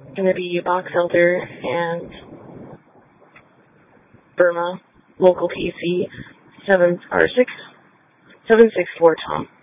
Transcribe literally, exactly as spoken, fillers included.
Gonna be Box Elder and Burma, local P C, seven or six, seven six four Tom.